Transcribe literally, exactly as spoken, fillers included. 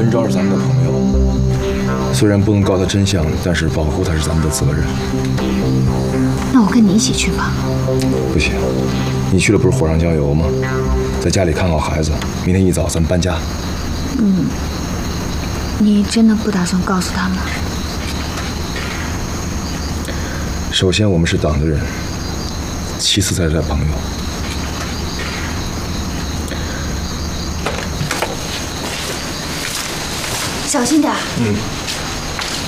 文昭是咱们的朋友，虽然不能告他真相，但是保护他是咱们的责任。 那我跟你一起去吧。 不行，你去了不是火上浇油吗？在家里看好孩子，明天一早咱们搬家。 嗯，你真的不打算告诉他吗？ 首先，我们是党的人；其次，才是他朋友。 小心点。 嗯。